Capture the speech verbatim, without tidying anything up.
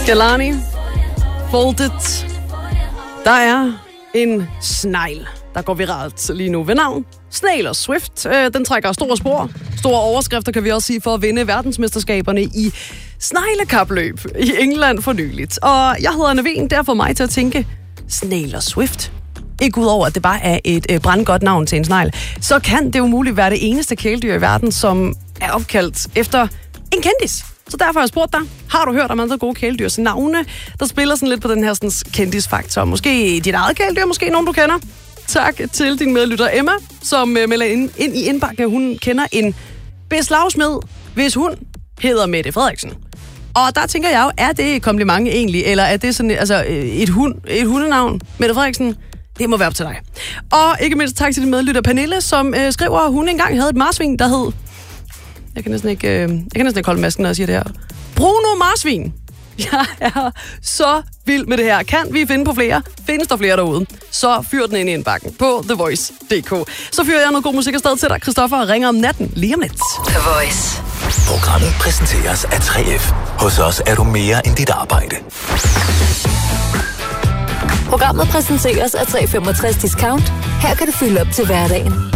Galani, Folded. Der er en snegl, der går viralt lige nu ved navn Taylor Swift. Den trækker store spor. Store overskrifter kan vi også sige for at vinde verdensmesterskaberne i sneglekapløb i England for nyligt. Og jeg hedder Naveen, der får mig til at tænke Taylor Swift. Ikke udover, at det bare er et brandgodt navn til en snegl, så kan det jo muligt være det eneste kæledyr i verden, som er opkaldt efter en kendis. Så derfor har jeg spurgt dig, har du hørt om andre gode kæledyrs navne, der spiller sådan lidt på den her sådan, kendisfaktor? Måske dit eget kæledyr, måske nogen, du kender? Tak til din medlytter Emma, som uh, melder ind, ind i indbakken, hun kender en beslagsmed, hvis hun hedder Mette Frederiksen. Og der tænker jeg jo, er det et kompliment egentlig, eller er det sådan altså, et, hund, et hundenavn, Mette Frederiksen? Det må være op til dig. Og ikke mindst tak til din medlytter Pernille, som øh, skriver, at hun engang havde et marsvin, der hed... Jeg kan næsten ikke, øh, jeg kan næsten ikke holde masken, når jeg siger det her. Bruno Marsvin. Jeg er så vild med det her. Kan vi finde på flere? Findes der flere derude? Så fyr den ind i indbakken på The Voice punktum d k. Så fyrer jeg noget god musik afsted til dig. Christoffer ringer om natten lige om lidt. The Voice. Programmet præsenteres af tre F. Hos os er du mere end dit arbejde. Programmet præsenteres af tre femogtres Discount. Her kan du fylde op til hverdagen.